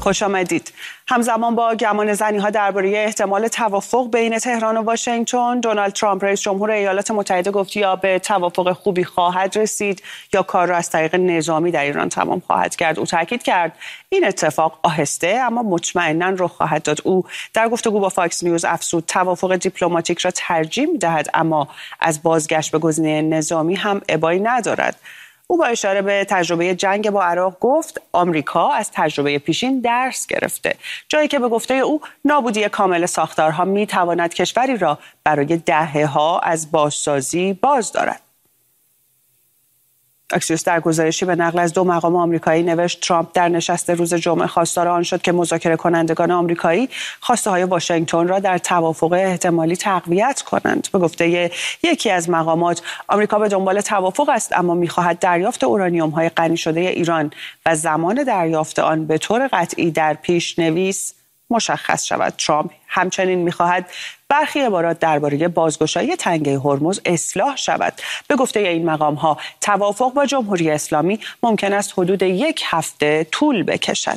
خوش آمدید. همزمان با گمانه‌زنی‌ها درباره احتمال توافق بین تهران و واشنگتن، دونالد ترامپ رئیس جمهور ایالات متحده گفت یا به توافق خوبی خواهد رسید یا کار را از طریق نظامی در ایران تمام خواهد کرد. او تاکید کرد این اتفاق آهسته اما مطمئناً رخ خواهد داد. او در گفتگو با فاکس نیوز افزود توافق دیپلماتیک را ترجیح می‌دهد اما از بازگشت به گزینه نظامی هم ابایی ندارد. او با اشاره به تجربه جنگ با عراق گفت آمریکا از تجربه پیشین درس گرفته، جایی که به گفته او نابودی کامل ساختارها میتواند کشوری را برای دهه‌ها از بازسازی باز دارد. اکسیوس در گزارشی به نقل از 2 مقام آمریکایی نوشت ترامپ در نشست روز جمعه خواستار آن شد که مذاکره کنندگان آمریکایی خواسته های واشنگتن را در توافق احتمالی تقویت کنند. به گفته یکی از مقامات آمریکا به دنبال توافق است اما می‌خواهد دریافت اورانیوم های غنی شده ایران و زمان دریافت آن به طور قطعی در پیش‌نویس مشخص شود. ترامپ همچنین می‌خواهد برخی عبارات درباره بازگشایی تنگه هرمز اصلاح شود. به گفته این مقام‌ها توافق با جمهوری اسلامی ممکن است حدود 1 هفته طول بکشد.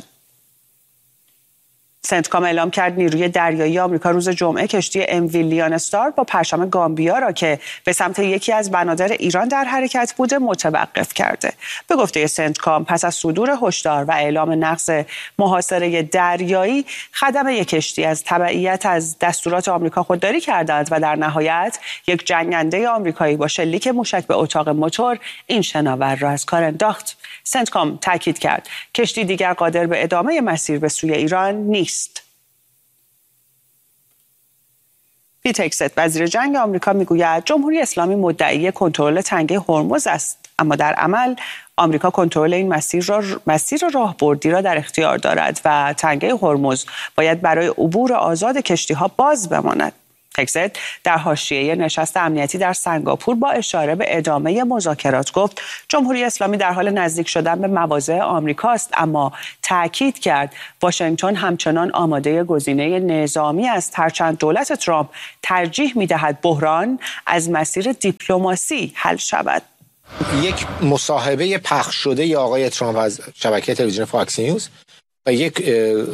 سنتکام اعلام کرد نیروی دریایی آمریکا روز جمعه کشتی MV لیان استار با پرچم گامبیا را که به سمت یکی از بنادر ایران در حرکت بوده متوقف کرده. به گفته سنتکام پس از صدور هشدار و اعلام نقض محاصره دریایی خدم یک کشتی از تبعیت از دستورات آمریکا خودداری کردند و در نهایت یک جنگنده آمریکایی با شلیک موشک به اتاق موتور این شناور را از کار انداخت. سنتکام تاکید کرد کشتی دیگر قادر به ادامه مسیر به سوی ایران نیست. پیت هگست وزیر جنگ آمریکا میگوید جمهوری اسلامی مدعی کنترل تنگه هرمز است اما در عمل آمریکا کنترل این مسیر راهبردی را در اختیار دارد و تنگه هرمز باید برای عبور آزاد کشتی‌ها باز بماند. هگست در حاشیه نشست امنیتی در سنگاپور با اشاره به ادامه مذاکرات گفت جمهوری اسلامی در حال نزدیک شدن به مواضع آمریکاست اما تأکید کرد واشنگتن همچنان آماده گزینه نظامی است هرچند دولت ترامپ ترجیح می‌دهد بحران از مسیر دیپلماسی حل شود. یک مصاحبه پخش شده آقای ترامپ از شبکه تلویزیون فاکس نیوز و یک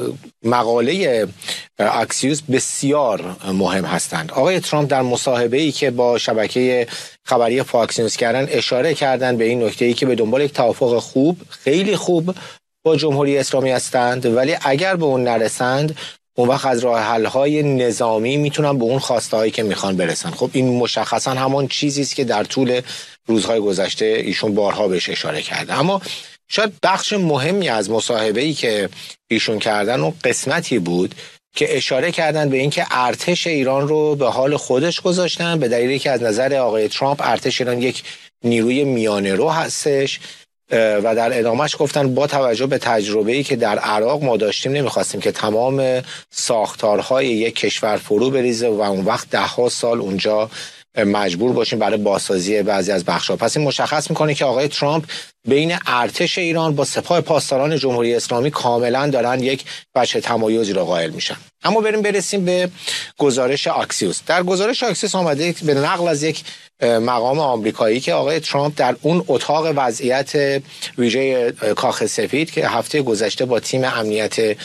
مقاله اکسیوس بسیار مهم هستند. آقای ترامپ در مصاحبه‌ای که با شبکه خبری فاکس نیوز کردن اشاره کردن به این نکته‌ای که به دنبال یک توافق خوب، خیلی خوب با جمهوری اسلامی هستند ولی اگر به اون نرسند اون وقت از راه حل‌های نظامی میتونن به اون خواسته‌هایی که میخوان برسن. خب این مشخصا همون چیزی است که در طول روزهای گذشته ایشون بارها بهش اشاره کرده. اما شاید بخش مهمی از مصاحبه‌ای که ایشون کردن و قسمتی بود که اشاره کردن به اینکه ارتش ایران رو به حال خودش گذاشتن به دلیلی که از نظر آقای ترامپ ارتش ایران یک نیروی میانه رو هستش و در ادامهش گفتن با توجه به تجربه‌ای که در عراق ما داشتیم نمیخواستیم که تمام ساختارهای یک کشور فرو بریزه و اون وقت 10 سال اونجا مجبور باشیم برای بازسازی بعضی از بخش‌ها. پس این مشخص میکنه که آقای ترامپ بین ارتش ایران با سپاه پاسداران جمهوری اسلامی کاملا دارن یک وجه تمایزی را قائل میشن. اما برسیم به گزارش اکسیوس. در گزارش اکسیوس آمده به نقل از یک مقام آمریکایی که آقای ترامپ در اون اتاق وضعیت ویژه کاخ سفید که هفته گذشته با تیم امنیت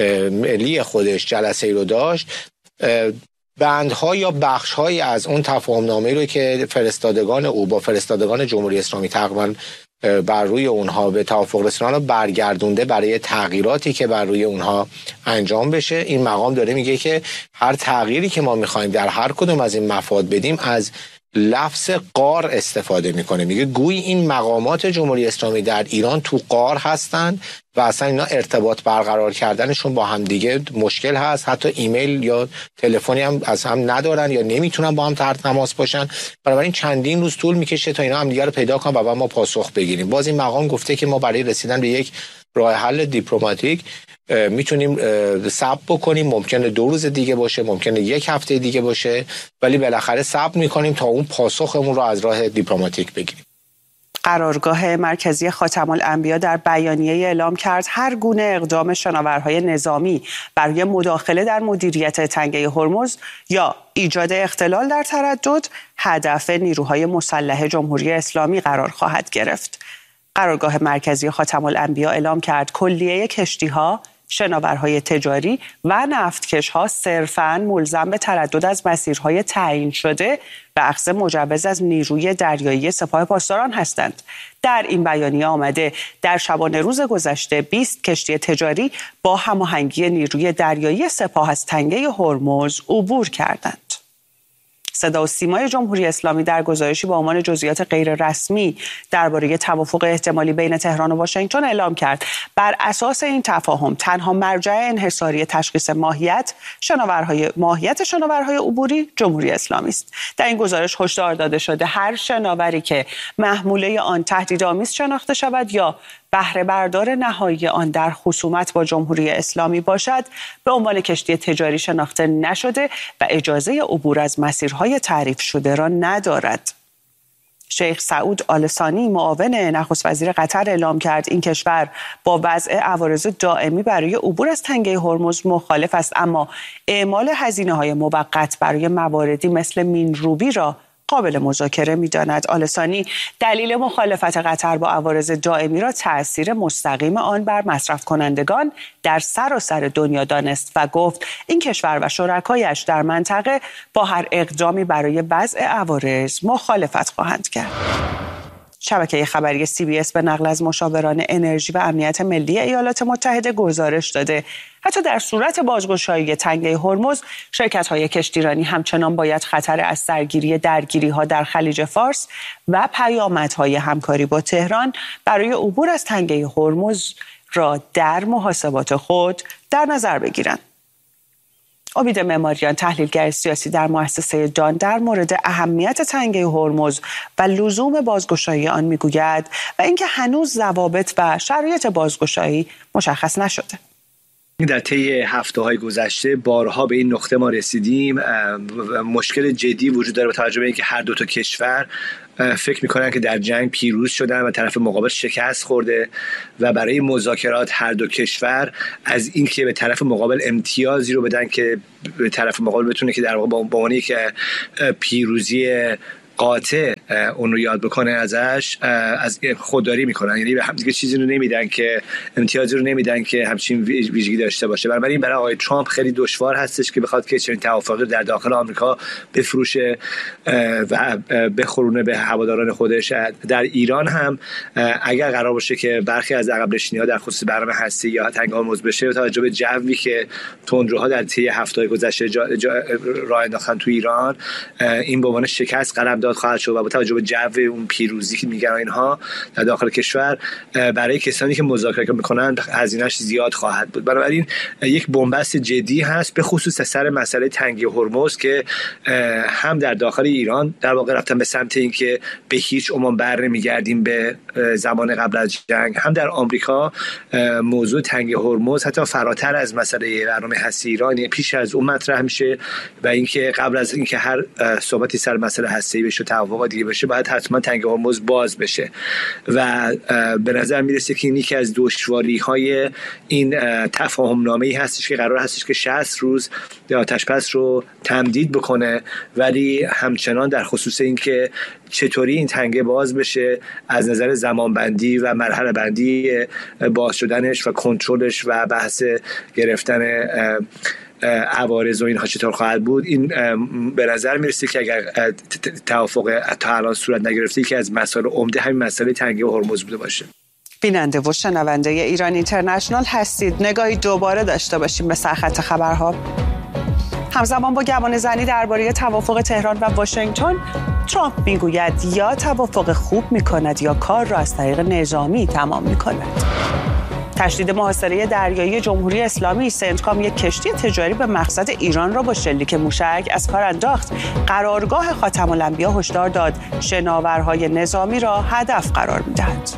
ملی خودش جلسه ای رو داشت بندها یا بخش‌هایی از اون تفاهم‌نامه‌ای رو که فرستادگان او با فرستادگان جمهوری اسلامی تقریباً بر روی اونها به توافق رسیدن رو برگردونده برای تغییراتی که بر روی اونها انجام بشه. این مقام داره میگه که هر تغییری که ما می‌خوایم در هر کدوم از این مفاد بدیم از لفظ غار استفاده میکنه. میگه گویی این مقامات جمهوری اسلامی در ایران تو غار هستند و اصلا اینا ارتباط برقرار کردنشون با هم دیگه مشکل هست، حتی ایمیل یا تلفنی هم از هم ندارن یا نمیتونن با هم در تماس باشن. بنابراین چندین روز طول میکشه تا اینا هم دیگه رو پیدا کنن و بعد ما پاسخ بگیریم. باز این مقام گفته که ما برای رسیدن به یک راه حل دیپلماتیک میتونیم صبر بکنیم، ممکنه 2 روز دیگه باشه، ممکنه 1 هفته دیگه باشه، ولی بالاخره صبر میکنیم تا اون پاسخمون رو از راه دیپلماتیک بگیریم. قرارگاه مرکزی خاتم الانبیا در بیانیه اعلام کرد هر گونه اقدام شناورهای نظامی برای مداخله در مدیریت تنگه هرمز یا ایجاد اختلال در تردد هدف نیروهای مسلح جمهوری اسلامی قرار خواهد گرفت. قرارگاه مرکزی خاتم الانبیا اعلام کرد کلیه کشتی‌ها شناورهای تجاری و نفتکش‌ها صرفاً ملزم به تردد از مسیرهای تعیین شده و اخذ مجوز از نیروی دریایی سپاه پاسداران هستند. در این بیانیه آمده در شبانه روز گذشته 20 کشتی تجاری با هماهنگی نیروی دریایی سپاه از تنگه هرمز عبور کردند. صدا و سیمای جمهوری اسلامی در گزارشی با عنوان جزئیات غیر رسمی درباره توافق احتمالی بین تهران و واشنگتن اعلام کرد بر اساس این تفاهم تنها مرجع انحصاری تشخیص ماهیت شناورهای عبوری جمهوری اسلامی است. در این گزارش هشدار داده شده هر شناوری که محموله آن تهدیدآمیز شناخته شود یا بهره بردار نهایی آن در خصومت با جمهوری اسلامی باشد به عنوان کشتی تجاری شناخته نشده و اجازه عبور از مسیرهای تعریف شده را ندارد. شیخ سعود آل ثانی معاون نخست وزیر قطر اعلام کرد این کشور با وضع عوارض دائمی برای عبور از تنگه هرمز مخالف است، اما اعمال هزینه‌های موقت برای مواردی مثل مین‌روبی را قابل مذاکره می‌داند. آل ثانی دلیل مخالفت قطر با عوارض دائمی را تأثیر مستقیم آن بر مصرف کنندگان در سراسر دنیا دانست و گفت این کشور و شرکایش در منطقه با هر اقدامی برای وضع عوارض مخالفت خواهند کرد. شبکه خبری CBS به نقل از مشاوران انرژی و امنیت ملی ایالات متحده گزارش داده حتی در صورت بازگشایی تنگه هرمز شرکت‌های کشتیرانی همچنان باید خطر از سرگیری درگیری‌ها در خلیج فارس و پیامدهای همکاری با تهران برای عبور از تنگه هرمز را در محاسبات خود در نظر بگیرند. امید معماریان تحلیلگر سیاسی در مؤسسه دان در مورد اهمیت تنگه هرمز و لزوم بازگشایی آن میگوید و اینکه هنوز ضوابط و شرایط بازگشایی مشخص نشده. در طی هفته‌های گذشته بارها به این نقطه ما رسیدیم. مشکل جدی وجود داره با توجه به اینکه هر دو تا کشور فکر میکنن که در جنگ پیروز شدن و طرف مقابل شکست خورده و برای مذاکرات هر دو کشور از اینکه به طرف مقابل امتیازی رو بدن که به طرف مقابل بتونه که در واقع با عنوان یک پیروزی قاطع اون رو یاد بکنه ازش از خودداری میکنن، یعنی به هم دیگه چیزی رو نمیدن که امتیازی رو نمیدن که همچین ویژگی داشته باشه. بنابراین برای آقای ترامپ خیلی دشوار هستش که بخواد که چنین توافقی در داخل آمریکا بفروشه و بخورونه به هواداران خودش. در ایران هم اگر قرار باشه که برخی از عقب نشینی‌ها در خصوص برنامه هستی یا تنگه هرمز بشه، توجه به جوی که تندروها در طی هفته‌های گذشته راه انداختن تو ایران، این به عنوان شکست قلمداد خواهد شد و با توجه به جو اون پیروزی که میگن اینها در داخل کشور برای کسانی که مذاکره میکنن هزینه‌اش زیاد خواهد بود. بنابراین یک بنبست جدی هست به خصوص سر مسئله تنگه هرمز که هم در داخل ایران در واقع رفتن به سمت اینکه به هیچ عنوان بر نمیگردیم به زمان قبل از جنگ، هم در آمریکا موضوع تنگه هرمز حتی فراتر از مسئله برنامه هستی ایران پیش از اون مطرح میشه و اینکه قبل از اینکه هر صحبتی سر مسئله هستی بشه توافق دیگه بشه باید حتما تنگه هرمز باز بشه و به نظر میرسه که این یکی از دشواری‌های این تفاهم نامه‌ای هستش که قرار هستش که 60 روز آتش‌بس رو تمدید بکنه، ولی همچنان در خصوص اینکه چطوری این تنگه باز بشه از نظر زمانبندی و مرحله بندی باز شدنش و کنترلش و بحث گرفتن عوارض و اینها چطور خواهد بود، این به نظر میرسه که اگر توافق تا الان صورت نگرفته که از مسائل عمده همین مسئله تنگه هرمز بوده باشه. بیننده و شنونده ایران اینترنشنال هستید. نگاهی دوباره داشته باشیم به سرخط خبرها. همزمان با گمانه‌زنی درباره توافق تهران و واشنگتن، ترامپ میگوید یا توافق خوب میکند یا کار را از طریق نظامی تمام میکند. تشدید محاصره دریایی جمهوری اسلامی، سنتکام یک کشتی تجاری به مقصد ایران را با شلیک موشک از کار انداخت. قرارگاه خاتم الانبیا هشدار داد شناورهای نظامی را هدف قرار می‌دهد.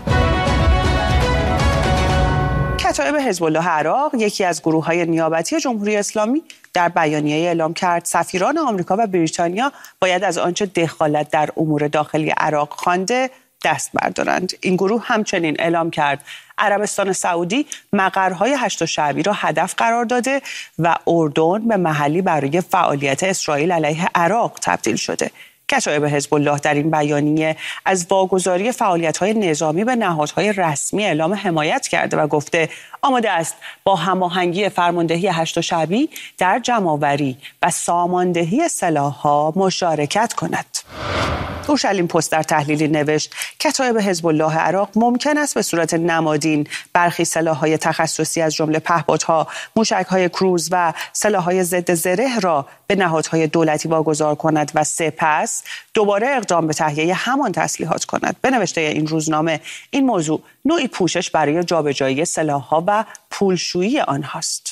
کتایب حزب الله عراق، یکی از گروه‌های نیابتی جمهوری اسلامی، در بیانیه اعلام کرد سفیران آمریکا و بریتانیا باید از آنچه دخالت در امور داخلی عراق خوانده دست بردارند. این گروه همچنین اعلام کرد عربستان سعودی مقرهای هشت شعبی را هدف قرار داده و اردن به محلی برای فعالیت اسرائیل علیه عراق تبدیل شده. کتایب حزب الله در این بیانیه از واگذاری فعالیت‌های نظامی به نهادهای رسمی اعلام حمایت کرده و گفته آماده است با هماهنگی فرماندهی هشت شعبی در جمع‌آوری و ساماندهی سلاح‌ها مشارکت کند. اورشلیم پست در تحلیلی نوشت کتایب حزب الله عراق ممکن است به صورت نمادین برخی سلاح‌های تخصصی از جمله پهپادها، موشک‌های کروز و سلاح‌های ضد زره را به نهادهای دولتی واگذار کند و سپس دوباره اقدام به تهیه همان تسلیحات کند. به نوشته این روزنامه این موضوع نوعی پوشش برای جابجایی سلاح‌ها و پولشویی آنهاست.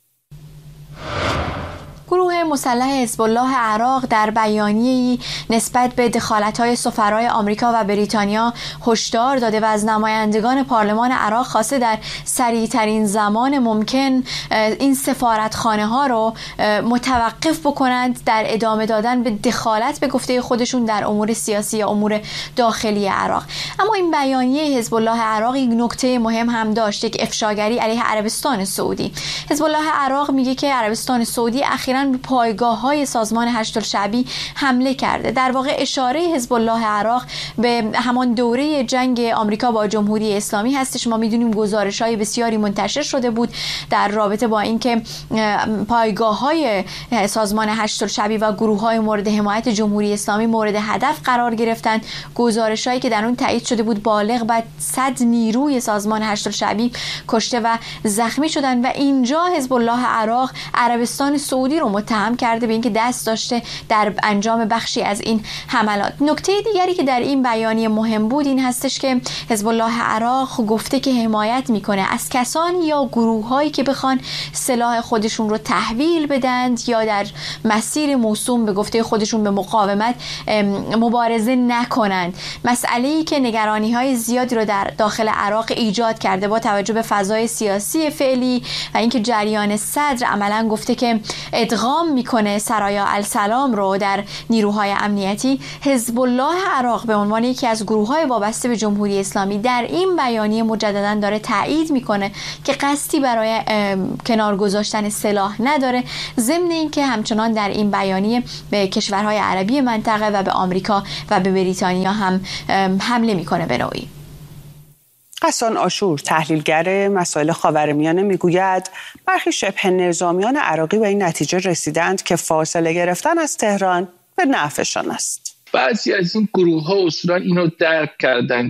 گروه مسلح حزب الله عراق در بیانیه‌ای نسبت به دخالت‌های سفرای آمریکا و بریتانیا هشدار داده و از نمایندگان پارلمان عراق خواسته در سریع‌ترین زمان ممکن این سفارتخانه‌ها رو متوقف بکنند در ادامه دادن به دخالت به گفته خودشون در امور سیاسی یا امور داخلی عراق. اما این بیانیه حزب الله عراق یک نکته مهم هم داشت، یک افشاگری علیه عربستان سعودی. حزب الله عراق میگه که عربستان سعودی اخیراً به پایگاه‌های سازمان هشت شعبی حمله کرده. در واقع اشاره حزب الله عراق به همان دوره جنگ آمریکا با جمهوری اسلامی هستش. ما می‌دونیم گزارش‌های بسیاری منتشر شده بود در رابطه با اینکه پایگاه‌های سازمان هشت شعبی و گروه‌های مورد حمایت جمهوری اسلامی مورد هدف قرار گرفتند. گزارش‌هایی که در اون تایید شده بود بالغ بر 100 نیروی سازمان هشت شعبی کشته و زخمی شدند و اینجا حزب الله عراق عربستان سعودی رو متهم کرده به اینکه دست داشته در انجام بخشی از این حملات. نکته دیگری که در این بیانیه مهم بود این هستش که حزب الله عراق گفته که حمایت میکنه از کسانی یا گروه‌هایی که بخوان سلاح خودشون رو تحویل بدند یا در مسیر موسوم به گفته خودشون به مقاومت مبارزه نکنند. مسئله‌ای که نگرانی‌های زیادی رو در داخل عراق ایجاد کرده با توجه به فضای سیاسی فعلی و اینکه جریان صدر عملاً گفته که ادغام میکنه سرایا السلام رو در نیروهای امنیتی. حزب الله عراق به عنوان یکی از گروه‌های وابسته به جمهوری اسلامی در این بیانیه مجدداً داره تایید میکنه که قصدی برای کنار گذاشتن سلاح نداره، ضمن اینکه همچنان در این بیانیه به کشورهای عربی منطقه و به آمریکا و به بریتانیا هم حمله میکنه به نوعی. حسن آشور تحلیلگر مسائل خاورمیانه میگوید برخی شبه نظامیان عراقی به این نتیجه رسیدند که فاصله گرفتن از تهران به نفعشان است. بعضی از این گروه ها اصولا اینو درک کردن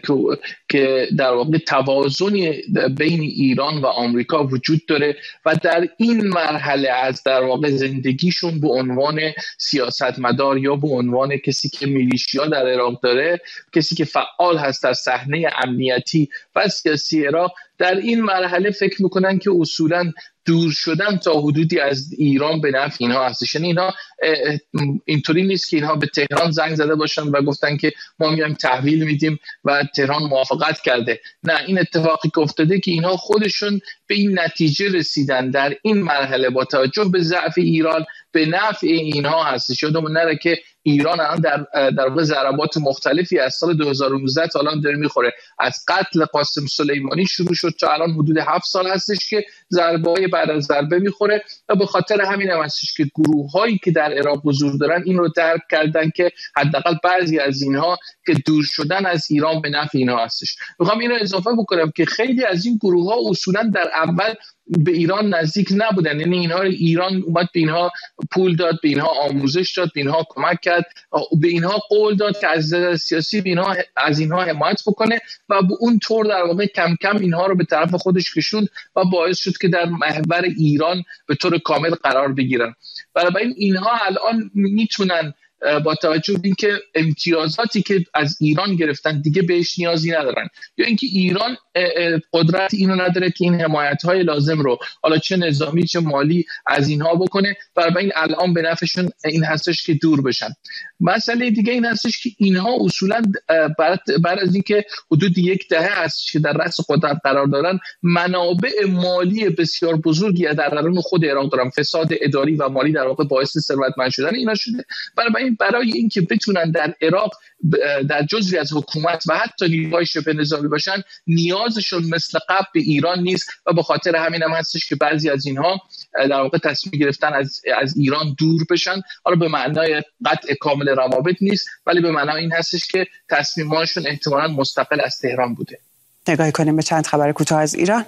که در واقع توازنی بین ایران و آمریکا وجود داره و در این مرحله از در واقع زندگیشون به عنوان سیاستمدار یا به عنوان کسی که میلیشیا در عراق داره، کسی که فعال هست در صحنه امنیتی و سیاسی عراق، در این مرحله فکر میکنن که اصولا دور شدن تا حدودی از ایران به نفع اینها هستش. یعنی اینها اینطوری نیست که اینها به تهران زنگ زده باشن و گفتن که ما میایم تحویل میدیم و تهران موافقت کرده. نه، این اتفاقی که افتاده که اینها خودشون به این نتیجه رسیدن در این مرحله با توجه به ضعف ایران به نفع اینها هستش. یادمون نره که ایران الان در واقع ضربات مختلفی از سال 2019 تا الان داره میخوره. از قتل قاسم سلیمانی شروع شد تا الان حدود 7 سال هستش که ضربه‌های بعد از ضربه میخوره و به خاطر همین هم هستش که گروه‌هایی که در عراق حضور دارن این رو درک کردن که حداقل بعضی از اینها که دور شدن از ایران به نفع اینها هستش. میخوام اینو اضافه بکنم که خیلی از این گروه‌ها اصولا در اول به ایران نزدیک نبودن. یعنی اینها ایران اومد به اینها پول داد، به اینها آموزش داد، به اینها کمک کرد، به اینها قول داد که از نظر سیاسی به اینها از اینها حمایت بکنه و به اون طور در واقع کم کم اینها رو به طرف خودش کشوند و باعث شد که در محور ایران به طور کامل قرار بگیرن. بنابراین اینها الان میتونن با توجه به اینکه امتیازاتی که از ایران گرفتن دیگه بهش نیازی ندارن، یا اینکه ایران قدرت اینو نداره که این حمایت‌های لازم رو حالا چه نظامی چه مالی از اینها بکنه، بنابراین الان به نفعشون این هستش که دور بشن. مسئله دیگه این هستش که اینها اصولا بعد از اینکه حدود 10 دهه هست که در رأس قدرت قرار دارن، منابع مالی بسیار بزرگی در درون خود عراق دارن. فساد اداری و مالی در واقع باعث ثروتمند شدن اینا شده. بنابراین برای اینکه بتونن در عراق در جزئی از حکومت و حتی نیروهای شبه نظامی باشن نیازشون مثل قبل به ایران نیست و به خاطر همین هم هستش که بعضی از اینها در واقع تصمیم گرفتن از ایران دور بشن. حالا به معنای قطع کامل روابط نیست، ولی به معنای این هستش که تصمیم‌هاشون احتمالاً مستقل از تهران بوده. نگاهی کنیم به چند خبر کوتاه از ایران.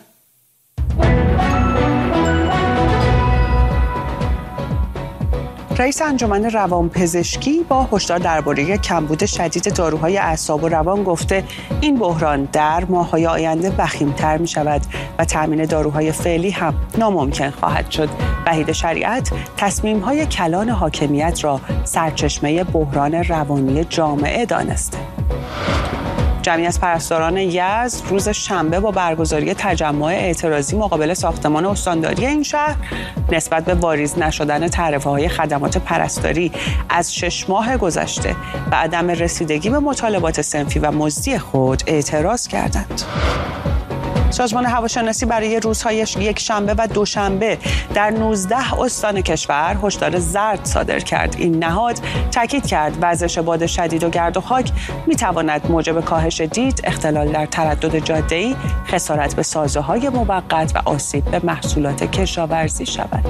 رئیس انجمن روانپزشکی با هشدار درباره کمبود شدید داروهای اعصاب و روان گفته این بحران در ماه‌های آینده وخیم‌تر می‌شود و تامین داروهای فعلی هم ناممکن خواهد شد. وحید شریعت تصمیم‌های کلان حاکمیت را سرچشمه بحران روانی جامعه دانسته. جمعی از پرستاران یزد روز شنبه با برگزاری تجمع اعتراضی مقابل ساختمان استانداری این شهر نسبت به واریز نشدن تعرفه‌های خدمات پرستاری از 6 ماه گذشته و عدم رسیدگی به مطالبات صنفی و مزدی خود اعتراض کردند. سازمان هواشناسی برای روزهای یک شنبه و دوشنبه در 19 استان کشور هشدار زرد صادر کرد. این نهاد تاکید کرد وزش باد شدید و گرد و خاک می‌تواند موجب کاهش دید، اختلال در تردد جاده‌ای، خسارت به سازه‌های موقت و آسیب به محصولات کشاورزی شود.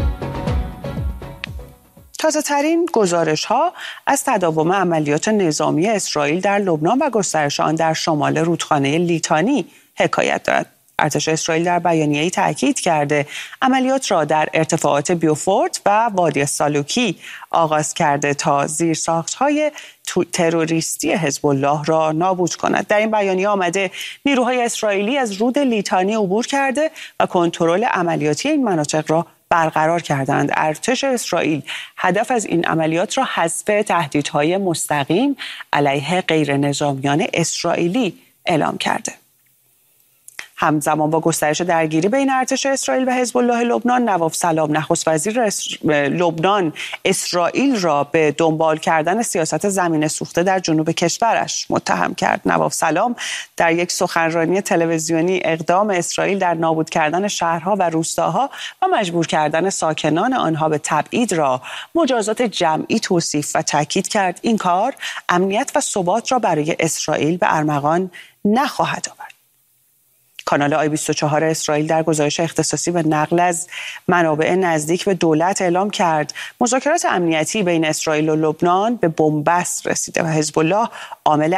تازه‌ترین گزارش‌ها از تداوم عملیات نظامی اسرائیل در لبنان و گسترش آن در شمال رودخانه لیتانی حکایت دارد. ارتش اسرائیل در بیانیه‌ای تاکید کرده عملیات را در ارتفاعات بیوفورت و وادی سالوکی آغاز کرده تا زیرساخت‌های تروریستی حزب الله را نابود کند. در این بیانیه آمده نیروهای اسرائیلی از رود لیتانی عبور کرده و کنترل عملیاتی این مناطق را برقرار کردند. ارتش اسرائیل هدف از این عملیات را حذف تهدیدهای مستقیم علیه غیر نظامیان اسرائیلی اعلام کرده. همزمان با گسترش درگیری بین ارتش اسرائیل و حزب الله لبنان، نواف سلام نخست وزیر لبنان اسرائیل را به دنبال کردن سیاست زمین سوخته در جنوب کشورش متهم کرد. نواف سلام در یک سخنرانی تلویزیونی اقدام اسرائیل در نابود کردن شهرها و روستاها و مجبور کردن ساکنان آنها به تبعید را مجازات جمعی توصیف و تاکید کرد این کار امنیت و ثبات را برای اسرائیل به ارمغان نخواهد آورد. کانال آی 24 اسرائیل در گزارش اختصاصی به نقل از منابع نزدیک به دولت اعلام کرد مذاکرات امنیتی بین اسرائیل و لبنان به بنبست رسیده و حزب الله عامل